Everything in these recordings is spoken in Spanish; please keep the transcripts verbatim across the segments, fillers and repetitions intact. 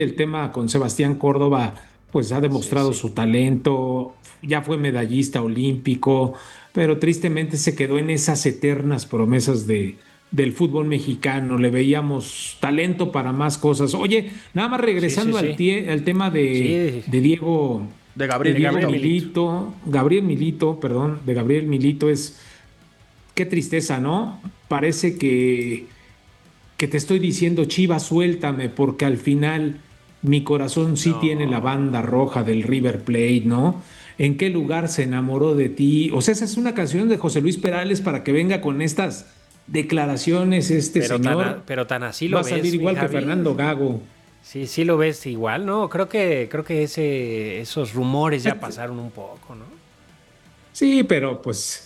el tema con Sebastián Córdoba, pues ha Sí, demostrado sí. su talento, ya fue medallista olímpico, pero tristemente se quedó en esas eternas promesas de, del fútbol mexicano. Le veíamos talento para más cosas. Oye, nada más Sí, sí, regresando al, sí. tie- al tema de, Sí, de Diego, De de Gabriel de Diego Gabriel Milito. Milito. Milito, Gabriel Milito, perdón, de Gabriel Milito es, qué tristeza, ¿no? Parece que que te estoy diciendo, Chivas, suéltame, porque al final mi corazón sí tiene la No. banda roja del River Plate, ¿no? ¿En qué lugar se enamoró de ti? O sea, esa es una canción de José Luis Perales para que venga con estas declaraciones este Pero tan, a- señor. pero tan así Va lo a salir ves, mi igual que Javi. Fernando Gago. Sí, sí lo ves igual, ¿no? Creo que, creo que ese, esos rumores ya pasaron un poco, ¿no? Sí, pero pues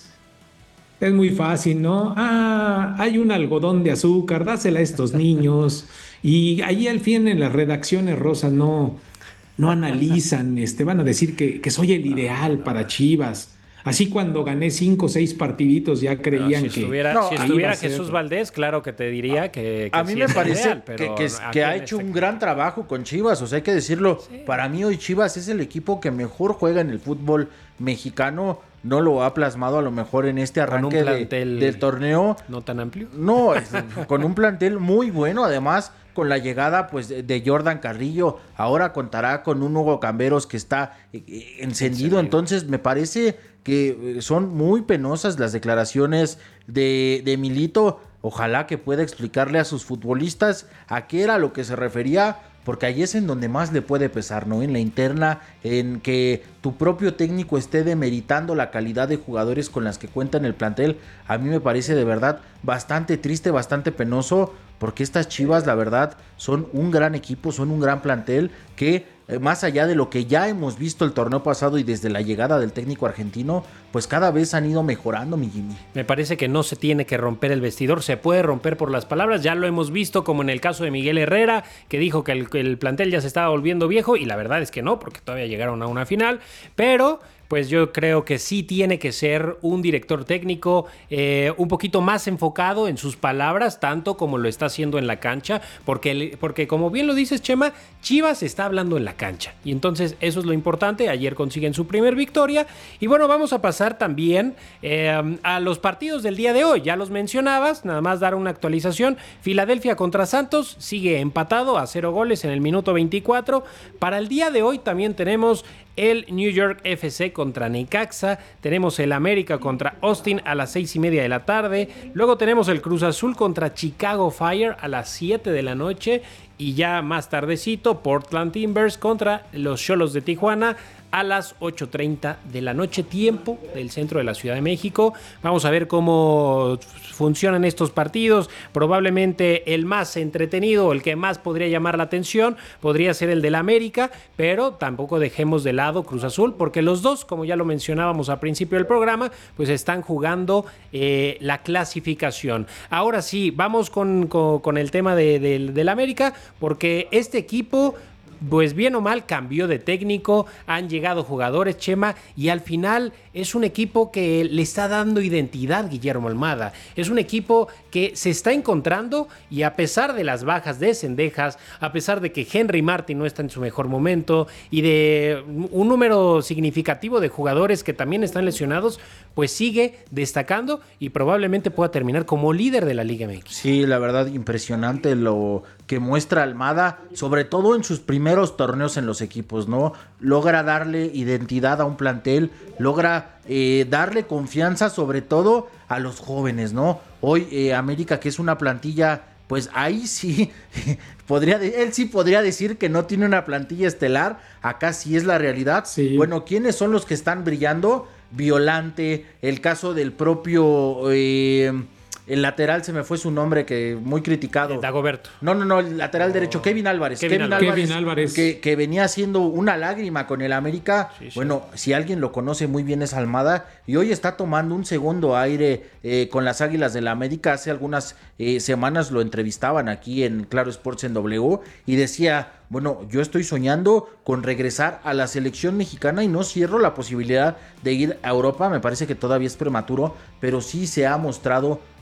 es muy fácil, ¿no? Ah, hay un algodón de azúcar, dásela a estos niños. Y ahí al fin en las redacciones rosas no, no analizan, este, van a decir que, que soy el No, ideal no. para Chivas. Así cuando gané cinco o seis partiditos ya No, si creían que, estuviera, No, si que iba a estuviera ser. Jesús Valdés, claro que te diría que, a que mí sí me es el parece ideal, que, pero que, es- aquí que ha en hecho este... un gran trabajo con Chivas, o sea, hay que decirlo. Sí. Para mí hoy Chivas es el equipo que mejor juega en el fútbol mexicano. No lo ha plasmado a lo mejor en este Con un arranque de- del plantel torneo. no tan amplio. No, es- con un plantel muy bueno, además con la llegada pues de, de Jordan Carrillo, ahora contará con un Hugo Camberos que está eh, eh, encendido, Encendido. entonces me parece que eh, son muy penosas las declaraciones de, de Milito. Ojalá que pueda explicarle a sus futbolistas a qué era lo que se refería, porque ahí es en donde más le puede pesar, ¿no? En la interna, en que tu propio técnico esté demeritando la calidad de jugadores con las que cuenta en el plantel. A mí me parece de verdad bastante triste, bastante penoso, porque estas Chivas, la verdad, son un gran equipo, son un gran plantel que, eh, más allá de lo que ya hemos visto el torneo pasado y desde la llegada del técnico argentino, pues cada vez han ido mejorando, mi Jimmy. Me parece que no se tiene que romper el vestidor, se puede romper por las palabras, ya lo hemos visto como en el caso de Miguel Herrera, que dijo que el, que el plantel ya se estaba volviendo viejo, y la verdad es que no, porque todavía llegaron a una final, pero pues yo creo que sí tiene que ser un director técnico eh, un poquito más enfocado en sus palabras, tanto como lo está haciendo en la cancha, porque, porque como bien lo dices, Chema, Chivas está hablando en la cancha, y entonces eso es lo importante. Ayer consiguen su primer victoria, y bueno, vamos a pasar también eh, a los partidos del día de hoy. Ya los mencionabas, nada más dar una actualización. Filadelfia contra Santos sigue empatado a cero goles en el minuto veinticuatro. Para el día de hoy también tenemos el New York F C contra Necaxa, tenemos el América contra Austin a las seis y media de la tarde, luego tenemos el Cruz Azul contra Chicago Fire a las siete de la noche, y ya más tardecito Portland Timbers contra los Xolos de Tijuana a las ocho treinta de la noche, tiempo del centro de la Ciudad de México. Vamos a ver cómo funcionan estos partidos. Probablemente el más entretenido, el que más podría llamar la atención, podría ser el del América, pero tampoco dejemos de lado Cruz Azul, porque los dos, como ya lo mencionábamos al principio del programa, pues están jugando eh, la clasificación. Ahora sí, vamos con, con, con el tema de, de, del América, porque este equipo, pues bien o mal, cambió de técnico, han llegado jugadores, Chema, y al final es un equipo que le está dando identidad Guillermo Almada. Es un equipo que se está encontrando, y a pesar de las bajas de Cendejas, a pesar de que Henry Martin no está en su mejor momento y de un número significativo de jugadores que también están lesionados, pues sigue destacando y probablemente pueda terminar como líder de la Liga M X. Sí, la verdad, impresionante lo que muestra Almada, sobre todo en sus primeros torneos en los equipos, ¿no? Logra darle identidad a un plantel, logra eh, darle confianza sobre todo a los jóvenes, ¿no? Hoy eh, América, que es una plantilla, pues ahí sí, podría de, él sí podría decir que no tiene una plantilla estelar, acá sí es la realidad. Sí. Bueno, ¿quiénes son los que están brillando? Violante, el caso del propio... Eh, el lateral, se me fue su nombre, que muy criticado. Dagoberto. No, no, no, el lateral oh. derecho, Kevin Álvarez. Kevin, Kevin Álvarez. Álvarez, Kevin Álvarez. Que, que venía haciendo una lágrima con el América. Sí, sí. Bueno, si alguien lo conoce muy bien es Almada. Y hoy está tomando un segundo aire eh, con las Águilas del América. Hace algunas eh, semanas lo entrevistaban aquí en Claro Sports en W. Y decía, bueno, yo estoy soñando con regresar a la selección mexicana y no cierro la posibilidad de ir a Europa. Me parece que todavía es prematuro, pero sí se ha mostrado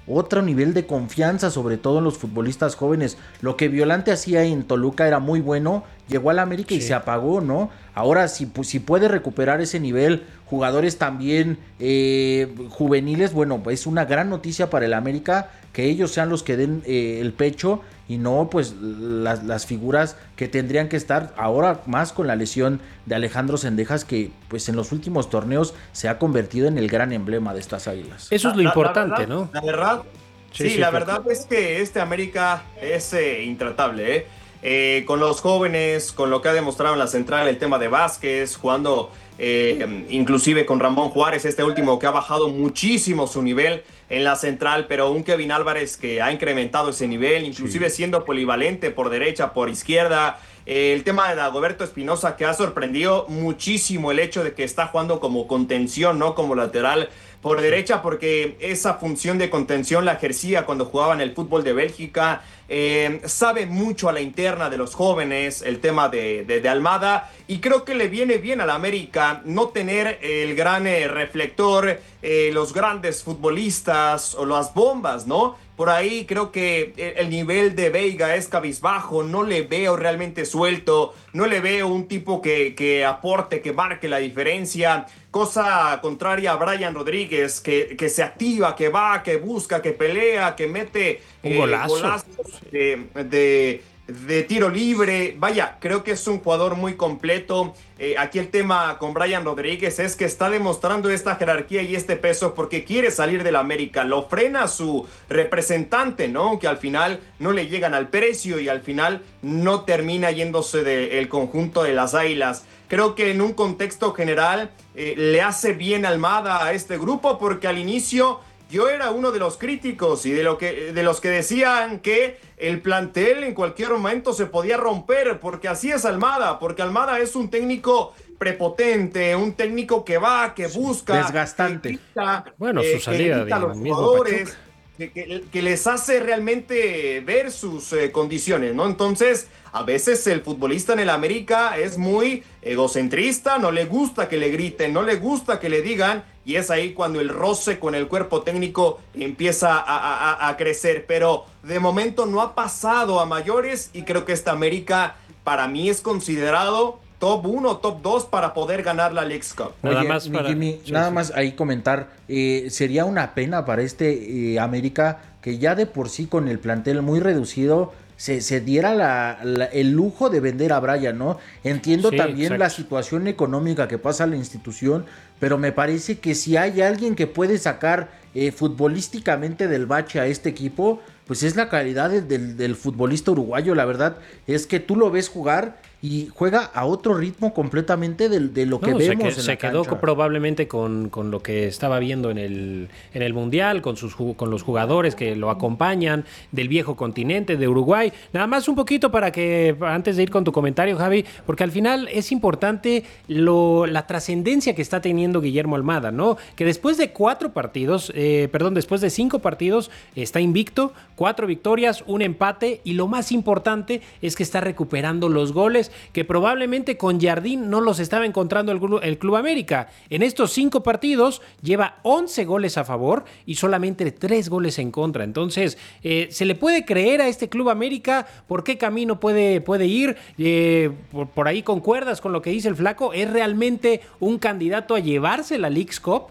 otro nivel de confianza, sobre todo en los futbolistas jóvenes. Lo que Violante hacía en Toluca era muy bueno, llegó al América sí. y se apagó, ¿no? Ahora, si, si puede recuperar ese nivel, jugadores también eh, juveniles, bueno, es una gran noticia para el América que ellos sean los que den eh, el pecho y no pues las, las figuras que tendrían que estar ahora más con la lesión de Alejandro Zendejas, que pues en los últimos torneos se ha convertido en el gran emblema de estas Águilas. Eso es lo la, importante, la verdad, ¿no? La verdad, sí, sí, sí la claro. verdad es que este América es eh, intratable, ¿eh? Eh, con los jóvenes, con lo que ha demostrado en la central, el tema de Vázquez, jugando eh, inclusive con Ramón Juárez, este último que ha bajado muchísimo su nivel en la central, pero un Kevin Álvarez que ha incrementado ese nivel, inclusive sí. siendo polivalente por derecha, por izquierda. Eh, el tema de Dagoberto Espinosa, que ha sorprendido muchísimo el hecho de que está jugando como contención, no como lateral por derecha, porque esa función de contención la ejercía cuando jugaba en el fútbol de Bélgica. Eh, sabe mucho a la interna de los jóvenes, el tema de, de, de Almada, y creo que le viene bien a la América no tener el gran eh, reflector, eh, los grandes futbolistas o las bombas, ¿no? Por ahí creo que el nivel de Veiga es cabizbajo, no le veo realmente suelto, no le veo un tipo que, que aporte, que marque la diferencia. Cosa contraria a Brian Rodríguez, que, que se activa, que va, que busca, que pelea, que mete un golazo. Eh, golazos de, de, de tiro libre. Vaya, creo que es un jugador muy completo. Eh, aquí el tema con Brian Rodríguez es que está demostrando esta jerarquía y este peso porque quiere salir del América. Lo frena su representante, ¿no? Que al final no le llegan al precio y al final no termina yéndose del conjunto de las Águilas. Creo que en un contexto general eh, le hace bien Almada a este grupo porque al inicio yo era uno de los críticos y de, lo que, de los que decían que el plantel en cualquier momento se podía romper porque así es Almada, porque Almada es un técnico prepotente, un técnico que va, que busca. Desgastante. Que grita, bueno, eh, su salida de los jugadores. Que, que, que les hace realmente ver sus eh, condiciones, ¿no? Entonces, a veces el futbolista en el América es muy egocentrista, no le gusta que le griten, no le gusta que le digan, y es ahí cuando el roce con el cuerpo técnico empieza a, a, a crecer, pero de momento no ha pasado a mayores, y creo que esta América para mí es considerado top uno, top dos para poder ganar la Leagues Cup. Oye, nada más, para... Jimmy, sí, nada sí. más ahí comentar, eh, sería una pena para este eh, América que ya de por sí con el plantel muy reducido se, se diera la, la, el lujo de vender a Brian, ¿no? Entiendo sí, también exacto. la situación económica que pasa a la institución, pero me parece que si hay alguien que puede sacar eh, futbolísticamente del bache a este equipo, pues es la calidad de, del, del futbolista uruguayo. La verdad es que tú lo ves jugar y juega a otro ritmo completamente de, de lo que no, vemos se, en se la quedó cancha. probablemente con, con lo que estaba viendo en el, en el Mundial, con, sus, con los jugadores que lo acompañan del viejo continente, de Uruguay. Nada más un poquito para que, antes de ir con tu comentario, Javi, porque al final es importante lo, la trascendencia que está teniendo Guillermo Almada, ¿no? Que después de cuatro partidos, eh, perdón, después de cinco partidos, está invicto, cuatro victorias, un empate, y lo más importante es que está recuperando los goles que probablemente con Jardín no los estaba encontrando el, el Club América. En estos cinco partidos lleva once goles a favor y solamente tres goles en contra. Entonces, eh, ¿se le puede creer a este Club América por qué camino puede, puede ir? Eh, por, por ahí concuerdas con lo que dice el Flaco. ¿Es realmente un candidato a llevarse la Leagues Cup?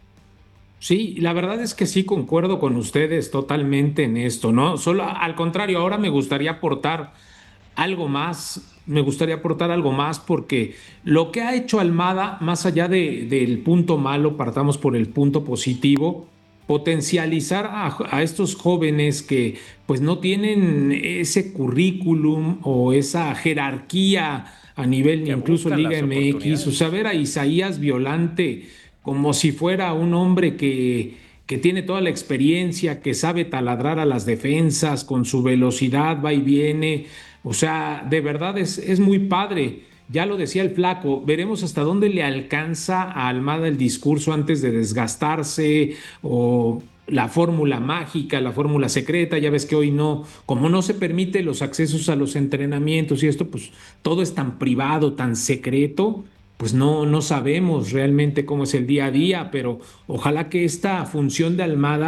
Sí, la verdad es que sí concuerdo con ustedes totalmente en esto, ¿no? Solo al contrario, ahora me gustaría aportar algo más, me gustaría aportar algo más porque lo que ha hecho Almada, más allá de, del punto malo, partamos por el punto positivo, potencializar a, a estos jóvenes que pues no tienen ese currículum o esa jerarquía a nivel incluso Liga M X, o sea, ver a Isaías Violante como si fuera un hombre que, que tiene toda la experiencia, que sabe taladrar a las defensas con su velocidad, va y viene. O sea, de verdad es, es muy padre. Ya lo decía el Flaco, veremos hasta dónde le alcanza a Almada el discurso antes de desgastarse, o la fórmula mágica, la fórmula secreta. Ya ves que hoy no, como no se permite los accesos a los entrenamientos y esto, pues todo es tan privado, tan secreto, pues no, no sabemos realmente cómo es el día a día, pero ojalá que esta función de Almada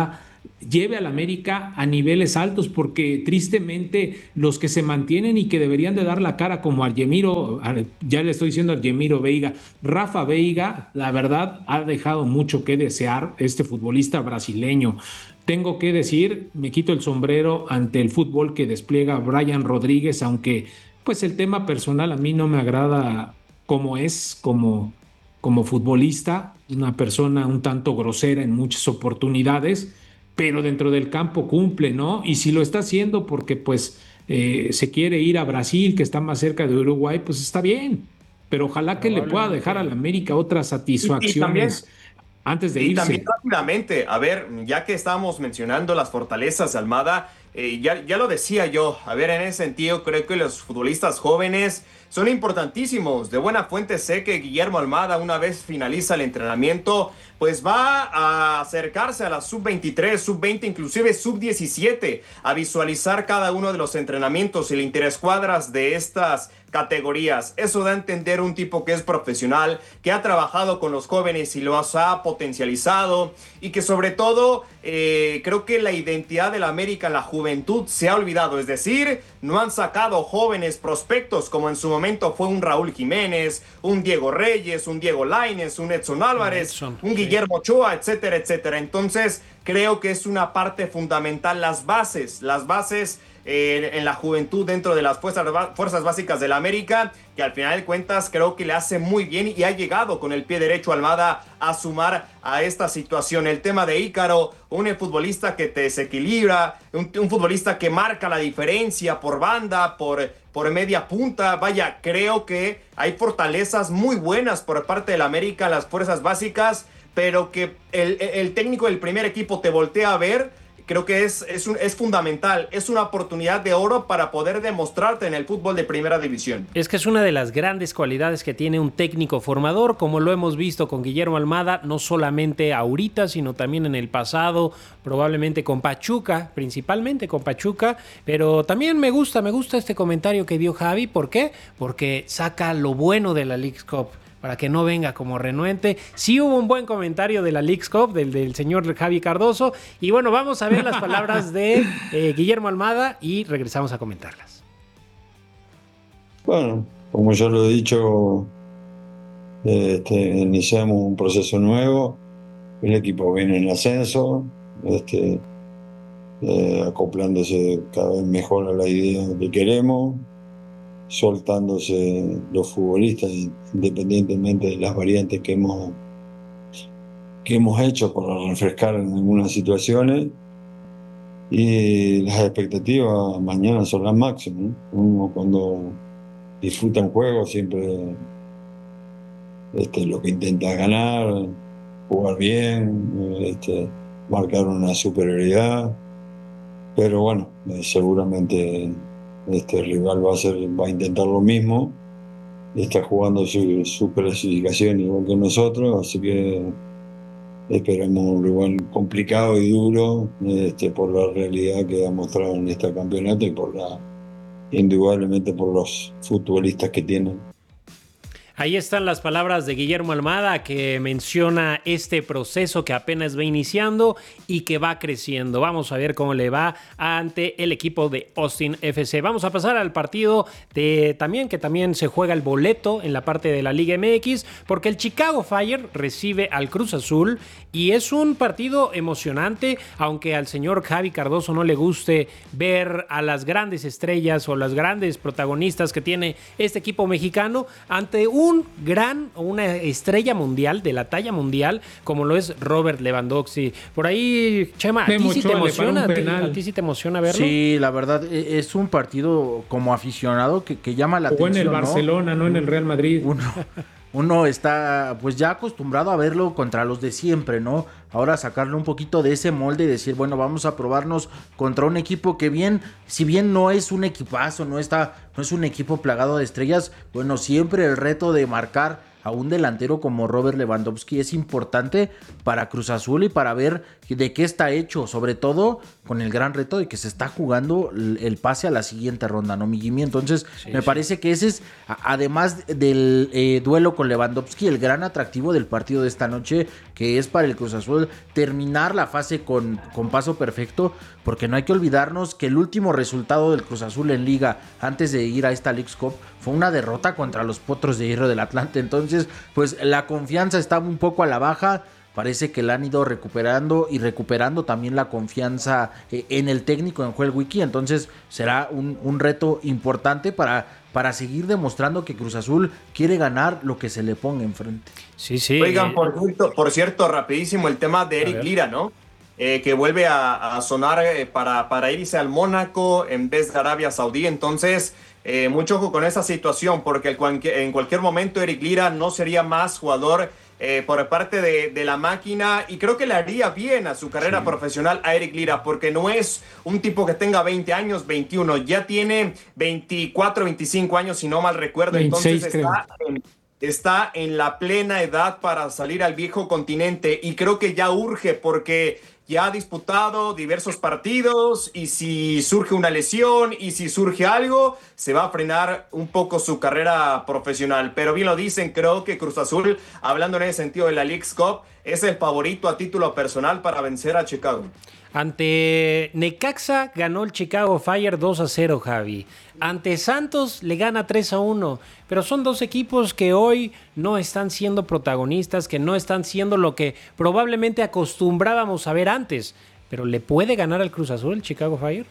lleve al América a niveles altos, porque tristemente los que se mantienen y que deberían de dar la cara, como Argemiro, ya le estoy diciendo Argemiro Veiga, Rafa Veiga, la verdad ha dejado mucho que desear este futbolista brasileño. Tengo que decir, me quito el sombrero ante el fútbol que despliega Brian Rodríguez, aunque pues el tema personal a mí no me agrada como es, como, como futbolista, una persona un tanto grosera en muchas oportunidades, pero dentro del campo cumple, ¿no? Y si lo está haciendo porque pues eh, se quiere ir a Brasil, que está más cerca de Uruguay, pues está bien, pero ojalá que le pueda dejar al América otras satisfacciones antes de y irse. También rápidamente, a ver, ya que estamos mencionando las fortalezas de Almada, eh, ya, ya lo decía yo, a ver, en ese sentido creo que los futbolistas jóvenes son importantísimos. De buena fuente sé que Guillermo Almada, una vez finaliza el entrenamiento, pues va a acercarse a la sub veintitrés, sub veinte, inclusive sub diecisiete, a visualizar cada uno de los entrenamientos y las interescuadras de estas categorías. Eso da a entender un tipo que es profesional, que ha trabajado con los jóvenes y los ha potencializado, y que sobre todo eh, creo que la identidad de la América en la juventud se ha olvidado. Es decir, no han sacado jóvenes prospectos como en su momento fue un Raúl Jiménez, un Diego Reyes, un Diego Lainez, un Edson Álvarez, Edson, un sí. Guillermo Ochoa, etcétera, etcétera. Entonces creo que es una parte fundamental, las bases, las bases eh, en la juventud dentro de las fuerzas, fuerzas básicas de la América, que al final de cuentas creo que le hace muy bien y ha llegado con el pie derecho Almada a sumar a esta situación. El tema de Ícaro, un futbolista que te desequilibra, un, un futbolista que marca la diferencia por banda, por, por media punta. Vaya, creo que hay fortalezas muy buenas por parte del América en las fuerzas básicas, pero que el, el técnico del primer equipo te voltea a ver. Creo que es, es, un, es fundamental, es una oportunidad de oro para poder demostrarte en el fútbol de primera división. Es que es una de las grandes cualidades que tiene un técnico formador, como lo hemos visto con Guillermo Almada, no solamente ahorita, sino también en el pasado, probablemente con Pachuca, principalmente con Pachuca, pero también me gusta, me gusta este comentario que dio Javi. ¿Por qué? Porque saca lo bueno de la Leagues Cup, para que no venga como renuente. Sí hubo un buen comentario de la Leagues Cup, del, del señor Javi Cardoso. Y bueno, vamos a ver las palabras de eh, Guillermo Almada y regresamos a comentarlas. Bueno, como ya lo he dicho, este, iniciamos un proceso nuevo. El equipo viene en ascenso, este, eh, acoplándose cada vez mejor a la idea que queremos, soltándose los futbolistas independientemente de las variantes que hemos que hemos hecho para refrescar en algunas situaciones, y las expectativas mañana son las máximas, ¿no? Uno cuando disfruta un juego siempre este, lo que intenta es ganar, jugar bien, este, marcar una superioridad, pero bueno, eh, seguramente este rival va a hacer, va a intentar lo mismo, está jugando su, su clasificación igual que nosotros, así que esperamos un rival complicado y duro, este, por la realidad que ha mostrado en este campeonato y por la, indudablemente por los futbolistas que tienen. Ahí están las palabras de Guillermo Almada, que menciona este proceso que apenas va iniciando y que va creciendo. Vamos a ver cómo le va ante el equipo de Austin F C. Vamos a pasar al partido de también, que también se juega el boleto en la parte de la Liga M X, porque el Chicago Fire recibe al Cruz Azul y es un partido emocionante, aunque al señor Javi Cardoso no le guste ver a las grandes estrellas o las grandes protagonistas que tiene este equipo mexicano ante un un gran o una estrella mundial de la talla mundial como lo es Robert Lewandowski. Por ahí, Chema, ¿a ti sí te emociona? ¿A ti, ¿A ti sí te emociona verlo? Sí, la verdad, es un partido como aficionado que, que llama la Jugó atención. en el Barcelona, no, no en el Real Madrid. Uno, uno está pues ya acostumbrado a verlo contra los de siempre, ¿no? Ahora sacarle un poquito de ese molde y decir, bueno, vamos a probarnos contra un equipo que bien, si bien no es un equipazo, no está, no es un equipo plagado de estrellas, bueno, siempre el reto de marcar a un delantero como Robert Lewandowski es importante para Cruz Azul y para ver de qué está hecho, sobre todo con el gran reto de que se está jugando el pase a la siguiente ronda, ¿no, mi Jimmy? Entonces, sí, me sí. parece que ese es, además del eh, duelo con Lewandowski, el gran atractivo del partido de esta noche, que es para el Cruz Azul terminar la fase con, con paso perfecto, porque no hay que olvidarnos que el último resultado del Cruz Azul en Liga, antes de ir a esta Leagues Cup, fue una derrota contra los Potros de Hierro del Atlante. Entonces, pues la confianza está un poco a la baja. Parece que la han ido recuperando y recuperando también la confianza eh, en el técnico, en Joel Wiki. Entonces será un, un reto importante para, para seguir demostrando que Cruz Azul quiere ganar lo que se le ponga enfrente. Sí, sí. Oigan, por cierto, por cierto rapidísimo, el tema de Eric Lira, ¿no? Eh, que vuelve a, a sonar eh, para, para irse al Mónaco en vez de Arabia Saudí. Entonces, eh, mucho ojo con esa situación, porque el, en cualquier momento Eric Lira no sería más jugador Eh, por parte de, de la máquina, y creo que le haría bien a su carrera sí. profesional a Eric Lira, porque no es un tipo que tenga veinte años, veintiuno, ya tiene veinticuatro, veinticinco años, si no mal recuerdo. veintiséis, entonces está en, está en la plena edad para salir al viejo continente, y creo que ya urge, porque ya ha disputado diversos partidos, y si surge una lesión y si surge algo, se va a frenar un poco su carrera profesional. Pero bien lo dicen, creo que Cruz Azul, hablando en ese sentido de la Leagues Cup, es el favorito a título personal para vencer a Chicago. Ante Necaxa ganó el Chicago Fire dos a cero, Javi. Ante Santos le gana tres a uno. Pero son dos equipos que hoy no están siendo protagonistas, que no están siendo lo que probablemente acostumbrábamos a ver antes. Pero ¿le puede ganar al Cruz Azul el Chicago Fire?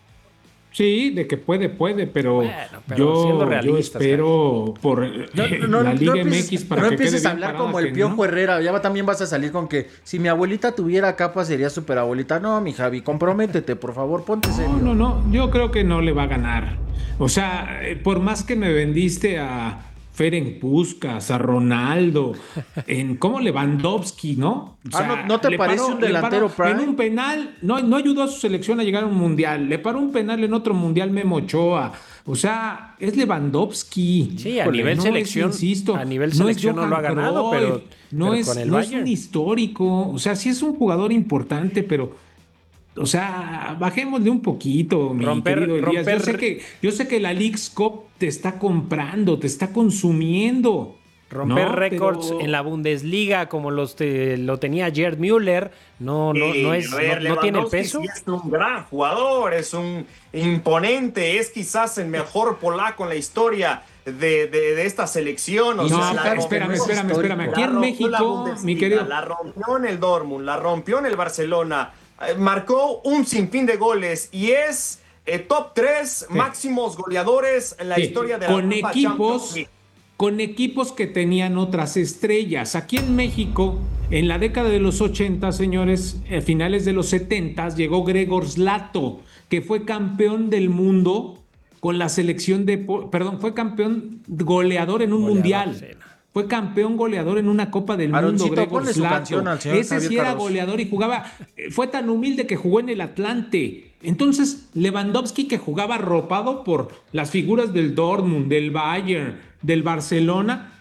Sí, de que puede, puede, pero, bueno, pero yo, yo espero cara. por no, no, la Liga no M X para no que empieces quede a hablar parada, como el Piojo no. Herrera. Ya también vas a salir con que si mi abuelita tuviera capa sería super abuelita. No, mi Javi, comprométete, por favor, ponte serio. No, no, no, yo creo que no le va a ganar. O sea, por más que me vendiste a Ferenc Puskás, a Ronaldo, en como Lewandowski, ¿no? O sea, ah, ¿no, ¿no te parece paró, un delantero paró, en un penal, no, no ayudó a su selección a llegar a un mundial, le paró un penal en otro mundial Memo Ochoa. O sea, es Lewandowski. Sí, a Híjole, nivel no selección, es, insisto, a nivel selección no, no lo ha ganado, Cruyff, pero, no, pero es, con el no Bayern. Es un histórico, o sea, sí es un jugador importante, pero o sea, bajémosle un poquito, mi romper, querido Elías. Romper... Yo sé que, yo sé que la Leagues Cup te está comprando, te está consumiendo. Romper ¿no? récords Pero... en la Bundesliga como los te, lo tenía Gerd Müller, no, no, no, es, ver, no, no tiene el peso. Sí, es un gran jugador, es un imponente, es quizás el mejor polaco en la historia de, de, de esta selección. O no, sea, la espérame, espérame, espérame. Aquí en México, mi querido. La rompió en el Dortmund, la rompió en el Barcelona. Marcó un sinfín de goles y es eh, top tres sí. máximos goleadores en la sí. historia de la con equipos con equipos que tenían otras estrellas. Aquí en México, en la década de los ochenta, señores, a finales de los setenta, llegó Gregor Zlato, que fue campeón del mundo con la selección de... Perdón, fue campeón goleador en un goleador, mundial. Sí. Fue campeón goleador en una Copa del Aroncito, Mundo, Gregor Zlato. Ese Javier sí era Cardoso. goleador y jugaba... Fue tan humilde que jugó en el Atlante. Entonces, Lewandowski, que jugaba arropado por las figuras del Dortmund, del Bayern, del Barcelona...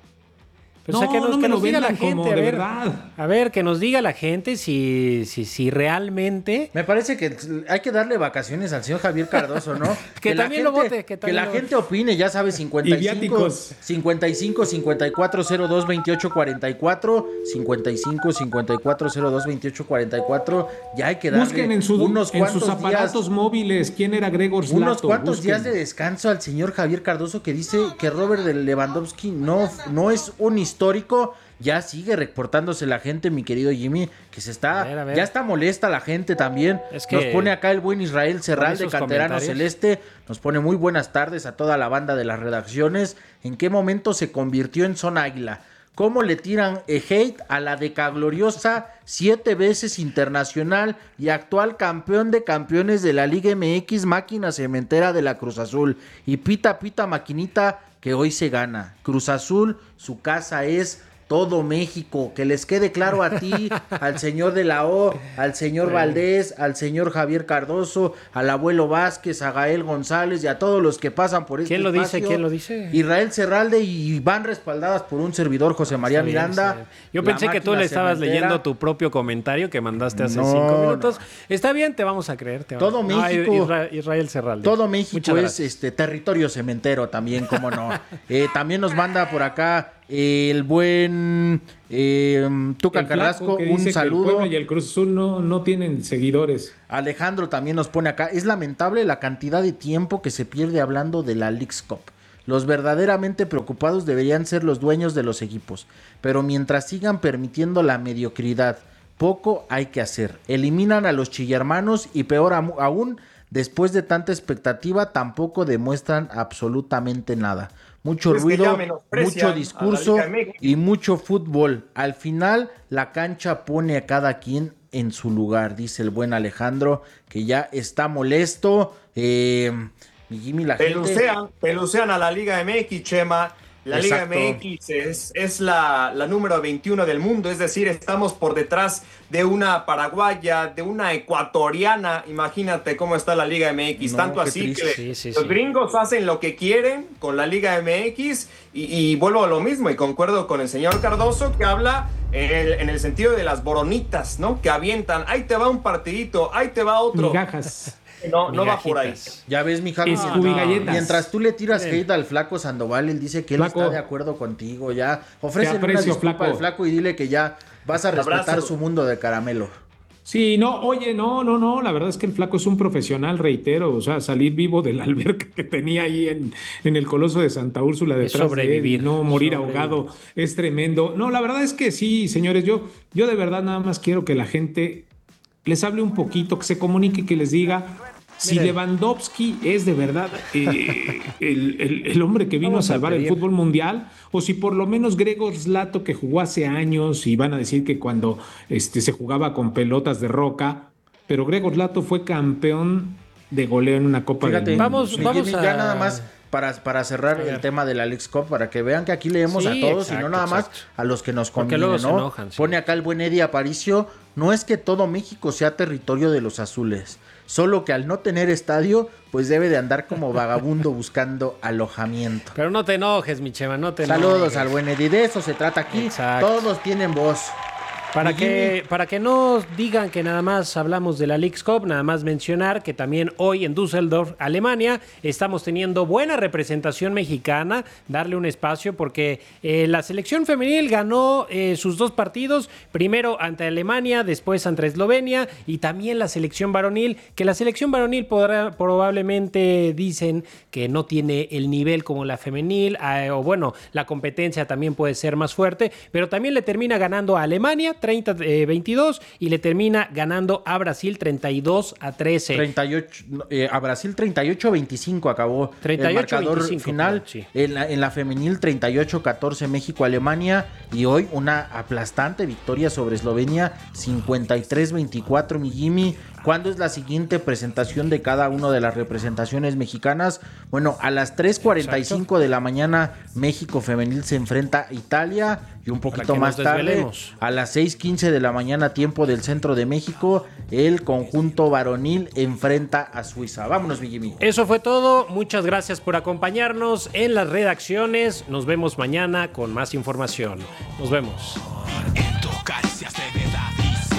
Pues no, o sea, que nos, no me que nos lo diga la gente, como, a ver, de verdad. A ver, que nos diga la gente si, si, si realmente... Me parece que hay que darle vacaciones al señor Javier Cardoso, ¿no? que, que también gente, lo vote. Que, que la lo gente opine, ya sabes, cincuenta y cinco, cincuenta y cinco, cincuenta y cuatro, cero dos, veintiocho, cuarenta y cuatro, cincuenta y cinco, cincuenta y cuatro, cero dos, veintiocho, cuarenta y cuatro. Ya hay que darle Busquen en, su, unos en cuantos sus aparatos días, móviles quién era Gregor Zlato. Unos cuantos Busquen. días de descanso al señor Javier Cardoso, que dice que Robert Lewandowski no, no es un histórico. Ya sigue reportándose la gente, mi querido Jimmy, que se está, a ver, a ver. ya está molesta la gente también. Es que nos pone acá el buen Israel Serral de Canterano Celeste, nos pone muy buenas tardes a toda la banda de las redacciones. ¿En qué momento se convirtió en Son Águila? ¿Cómo le tiran hate a la decagloriosa siete veces internacional y actual campeón de campeones de la Liga M X, máquina cementera de la Cruz Azul? Y pita, pita, maquinita, que hoy se gana. Cruz Azul, su casa es todo México, que les quede claro a ti, al señor de la O, al señor Valdés, al señor Javier Cardoso, al abuelo Vázquez, a Gael González y a todos los que pasan por este ¿Quién lo espacio. dice? ¿Quién lo dice? Israel Serralde, y van respaldadas por un servidor, José María Bien, Miranda. bien. Yo pensé que tú le estabas cementera. leyendo tu propio comentario que mandaste hace No, cinco minutos. no. Está bien, te vamos a creer. Te Todo vamos... México. No, Isra- Israel Serralde. Todo México Muchas es gracias. este territorio cementero también, cómo no. eh, también nos manda por acá el buen eh, Tuca El Flaco, Carrasco, que un dice que saludo. el Puebla y el Cruz Azul no, no tienen seguidores. Alejandro también nos pone acá. Es lamentable la cantidad de tiempo que se pierde hablando de la Leagues Cup. Los verdaderamente preocupados deberían ser los dueños de los equipos, pero mientras sigan permitiendo la mediocridad, poco hay que hacer. Eliminan a los chillermanos y peor aún, después de tanta expectativa, tampoco demuestran absolutamente nada. Mucho Es que ya ruido, menosprecian mucho discurso a la Liga M X. y mucho fútbol. Al final, la cancha pone a cada quien en su lugar, dice el buen Alejandro, que ya está molesto. Eh, mi Jimmy, la gente... Pelucean, pelucean a la Liga M X, Chema. La Exacto. Liga M X es, es la, la número veintiuno del mundo, es decir, estamos por detrás de una paraguaya, de una ecuatoriana. Imagínate cómo está la Liga M X, No, tanto qué así triste. que Sí, sí, los sí. gringos hacen lo que quieren con la Liga M X y, y vuelvo a lo mismo y concuerdo con el señor Cardoso que habla en el, en el sentido de las boronitas, ¿no? Que avientan, ahí te va un partidito, ahí te va otro. Migajas. No, no va por ahí. Migajitas. Ya ves, mija. Es no, Scooby no. Galletas. Mientras tú le tiras Bien. hate al flaco Sandoval, él dice que él Flaco. está de acuerdo contigo. Ya, ofrece una aprecio, disculpa flaco. al flaco y dile que ya vas a respetar Abrazo. su mundo de caramelo. Sí, no, oye, no, no, no, la verdad es que el Flaco es un profesional, reitero, o sea, salir vivo de la alberca que tenía ahí en, en el Coloso de Santa Úrsula Es detrás sobrevivir, de él, no morir sobrevivir. ahogado, es tremendo. No, la verdad es que sí, señores, yo, yo de verdad nada más quiero que la gente les hable un poquito, que se comunique, que les diga si Miren. Lewandowski es de verdad eh, el, el- el hombre que vino Vamos a a salvar el pedir. fútbol mundial, o si por lo menos Gregor Zlato, que jugó hace años, y van a decir que cuando este, se jugaba con pelotas de roca, pero Gregor Zlato fue campeón de goleo en una Copa Fíjate, del Mundo. Vamos- mi vamos Jimmy, a- ya nada más para, para cerrar A ver. el tema de la Leagues Cup, para que vean que aquí leemos Sí, a todos y exacto, no nada más exacto. a los que nos Porque conviene, luego se ¿no? enojan, sí. Pone acá el buen Eddie Aparicio, no es que todo México sea territorio de los azules, solo que al no tener estadio, pues debe de andar como vagabundo buscando alojamiento. Pero no te enojes, mi Chema, no te enojes. Saludos al buen Eddie, de eso se trata aquí. Exacto. Todos tienen voz. Para Mi que, para que no digan que nada más hablamos de la Leagues Cup, nada más mencionar que también hoy en Düsseldorf, Alemania, estamos teniendo buena representación mexicana, darle un espacio porque eh, la selección femenil ganó eh, sus dos partidos, primero ante Alemania, después ante Eslovenia y también la selección varonil, que la selección varonil podrá, probablemente dicen que no tiene el nivel como la femenil, eh, o bueno, la competencia también puede ser más fuerte, pero también le termina ganando a Alemania treinta a veintidós y le termina ganando a Brasil treinta y dos a trece. treinta y ocho, eh, a Brasil treinta y ocho a veinticinco acabó treinta y ocho a el marcador veinticinco, final. perdón, sí. En la, en la femenil treinta y ocho a catorce México-Alemania y hoy una aplastante victoria sobre Eslovenia cincuenta y tres a veinticuatro, mi Jimmy. ¿Cuándo es la siguiente presentación de cada una de las representaciones mexicanas? Bueno, a las tres cuarenta y cinco de la mañana México femenil se enfrenta a Italia y un poquito que más nos tarde desvelemos. a las seis quince de la mañana tiempo del centro de México el conjunto varonil enfrenta a Suiza. Vámonos, mi Jimmy. Eso fue todo. Muchas gracias por acompañarnos en las redacciones. Nos vemos mañana con más información. Nos vemos. En tu caricia se me da mi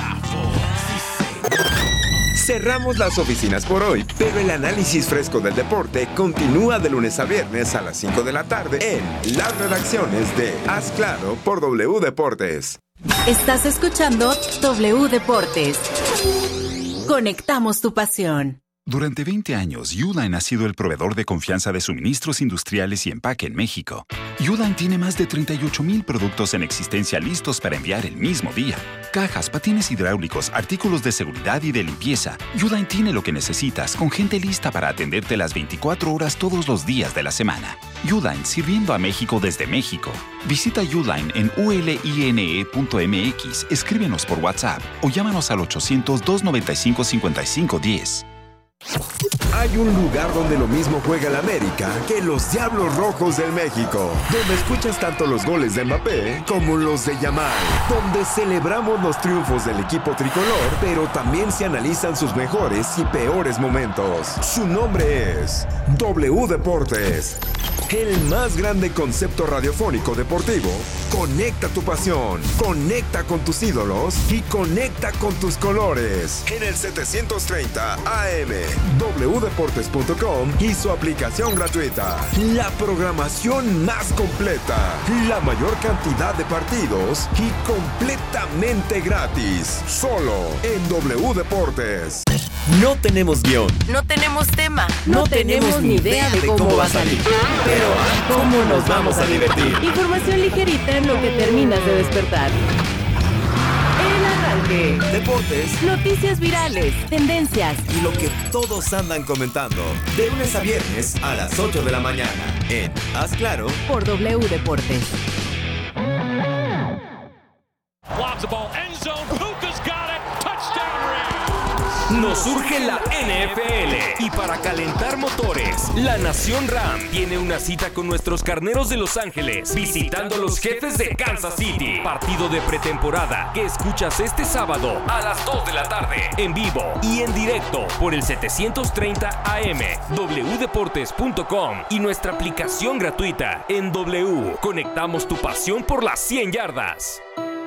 sabor. Cerramos las oficinas por hoy, pero el análisis fresco del deporte continúa de lunes a viernes a las cinco de la tarde en las redacciones de Haz Claro por W Deportes. Estás escuchando W Deportes. Conectamos tu pasión. Durante veinte años, Uline ha sido el proveedor de confianza de suministros industriales y empaque en México. Uline tiene más de treinta y ocho mil productos en existencia listos para enviar el mismo día. Cajas, patines hidráulicos, artículos de seguridad y de limpieza. Uline tiene lo que necesitas, con gente lista para atenderte las veinticuatro horas todos los días de la semana. Uline, sirviendo a México desde México. Visita Uline en u l i n e punto m x, escríbenos por WhatsApp o llámanos al ochocientos, dos noventa y cinco, cincuenta y cinco diez. hay un lugar donde lo mismo juega el América que los Diablos Rojos del México, donde escuchas tanto los goles de Mbappé como los de Yamal, donde celebramos los triunfos del equipo tricolor, pero también se analizan sus mejores y peores momentos. Su nombre es W Deportes, el más grande concepto radiofónico deportivo. Conecta tu pasión, conecta con tus ídolos y conecta con tus colores. En el setecientos treinta A M, w deportes punto com y su aplicación gratuita. La programación más completa, la mayor cantidad de partidos y completamente gratis. Solo en W Deportes. No tenemos guión. No tenemos tema. No, no tenemos ni idea de cómo, cómo va a salir. Pero ¿cómo nos vamos a divertir? Información ligerita en lo que terminas de despertar. El arranque. Deportes. Noticias virales. Tendencias. Y lo que todos andan comentando. De lunes a viernes a las ocho de la mañana. En Haz Claro. Por W Deportes. Lobs the ball. End zone. Puka's got it. Touchdown Rams. Nos surge la N F L y para calentar motores, la Nación Ram tiene una cita con nuestros carneros de Los Ángeles, visitando a los Jefes de Kansas City. Partido de pretemporada que escuchas este sábado a las dos de la tarde, en vivo y en directo por el setecientos treinta A M, w deportes punto com y nuestra aplicación gratuita en W. Conectamos tu pasión por las cien yardas.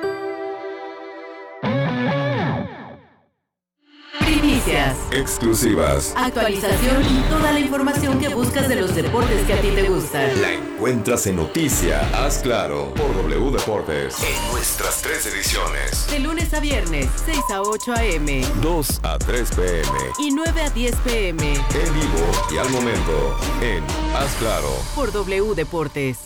Primicias, exclusivas, actualización y toda la información que buscas de los deportes que a ti te gustan. La encuentras en Noticia Haz Claro por W Deportes. En nuestras tres ediciones. De lunes a viernes, seis a ocho A M, dos a tres P M y nueve a diez P M. En vivo y al momento en Haz Claro por W Deportes.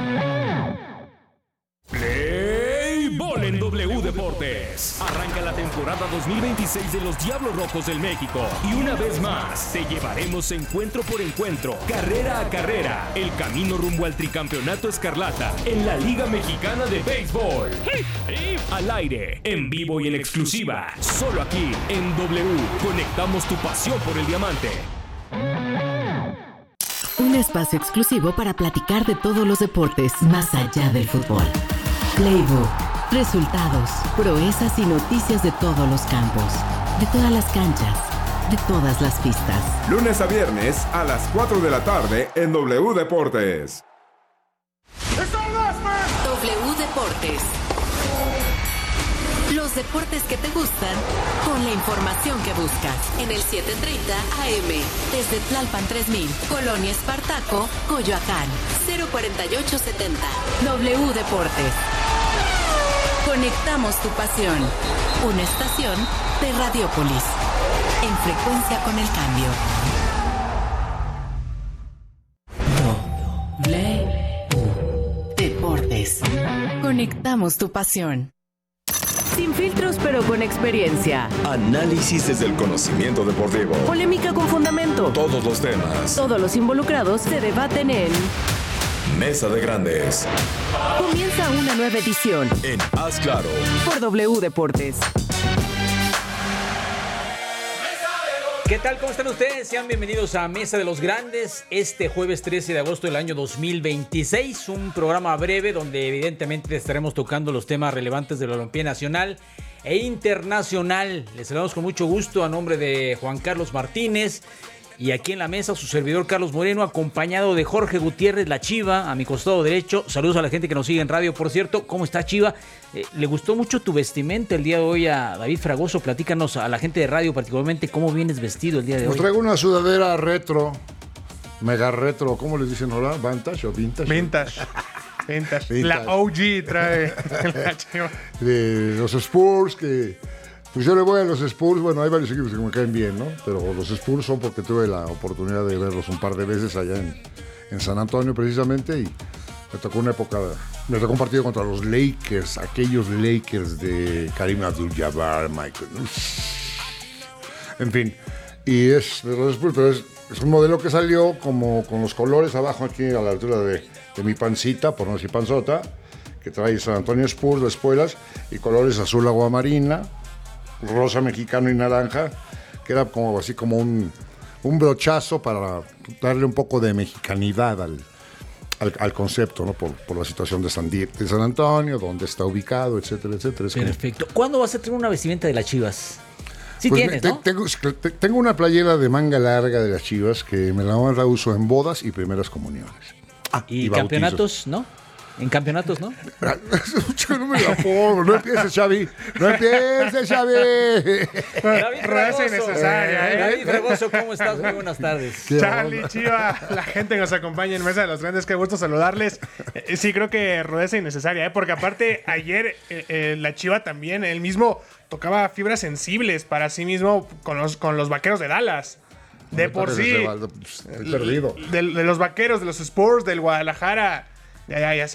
Play Ball en W Deportes. Arranca la temporada dos mil veintiséis de los Diablos Rojos del México. Y una vez más, te llevaremos encuentro por encuentro, carrera a carrera, el camino rumbo al tricampeonato escarlata en la Liga Mexicana de Béisbol. Al aire, en vivo y en exclusiva, solo aquí en W. Conectamos tu pasión por el diamante. Un espacio exclusivo para platicar de todos los deportes más allá del fútbol. Playbook, resultados, proezas y noticias de todos los campos, de todas las canchas, de todas las pistas. Lunes a viernes a las cuatro de la tarde en W Deportes. W Deportes. Los deportes que te gustan con la información que buscas. En el setecientos treinta A M, desde Tlalpan tres mil, Colonia Espartaco, Coyoacán, cero cuarenta y ocho setenta. W Deportes. Conectamos tu pasión. Una estación de Radiópolis. En frecuencia con el cambio. W Deportes. Conectamos tu pasión. Sin filtros pero con experiencia. Análisis desde el conocimiento deportivo. Polémica con fundamento. Todos los temas. Todos los involucrados se debaten en Mesa de Grandes. Comienza una nueva edición en Haz Claro por W Deportes. ¿Qué tal? ¿Cómo están ustedes? Sean bienvenidos a Mesa de los Grandes, este jueves trece de agosto del año dos mil veintiséis, un programa breve donde evidentemente estaremos tocando los temas relevantes de la Balompié Nacional e Internacional. Les saludamos con mucho gusto a nombre de Juan Carlos Martínez y aquí en la mesa su servidor Carlos Moreno, acompañado de Jorge Gutiérrez, la Chiva, a mi costado derecho. Saludos a la gente que nos sigue en radio, por cierto. ¿Cómo está, Chiva? Eh, ¿Le gustó mucho tu vestimenta el día de hoy a David Fragoso? Platícanos a la gente de radio particularmente cómo vienes vestido el día de Nos hoy. traigo una sudadera retro, mega retro, ¿cómo les dicen ahora? ¿Vantage o vintage? Vintage. Vintage. Vintage. La O G trae la Chiva. De los Spurs, que pues yo le voy a los Spurs. Bueno, hay varios equipos que me caen bien, ¿no? Pero los Spurs son porque tuve la oportunidad de verlos un par de veces allá en, en San Antonio precisamente, y me tocó una época, me tocó un partido contra los Lakers, aquellos Lakers de Karim Abdul-Jabbar, Michael, en fin, y es de los Spurs, pero es, es un modelo que salió como con los colores abajo aquí a la altura de, de mi pancita, por no decir panzota, que trae San Antonio Spurs, las espuelas, y colores azul aguamarina, rosa mexicano y naranja, que era como así como un, un brochazo para darle un poco de mexicanidad al, al, al concepto, ¿no? Por, por la situación de San, de San Antonio, dónde está ubicado, etcétera, etcétera. Es Perfecto. Como... ¿Cuándo vas a tener una vestimenta de las Chivas? Sí pues tienes, me, ¿no? Tengo, tengo una playera de manga larga de las Chivas que me la uso en bodas y primeras comuniones. Ah, ¿Y, y campeonatos, no? En campeonatos, ¿no? Yo no me la pongo. No empieces, Xavi. No empieces, Xavi. David Fregoso. innecesaria, ¿eh? David Fregoso, ¿cómo estás? Muy buenas tardes. Charlie, Chiva, la gente que nos acompaña en Mesa de los Grandes, qué gusto saludarles. Eh, sí, creo que rudeza innecesaria, ¿eh? Porque aparte, ayer eh, eh, la Chiva también, él mismo tocaba fibras sensibles para sí mismo con los, con los Vaqueros de Dallas. De por sí. Estoy perdido. De, de los Vaqueros, de los Spurs, del Guadalajara. Ya, ya, ya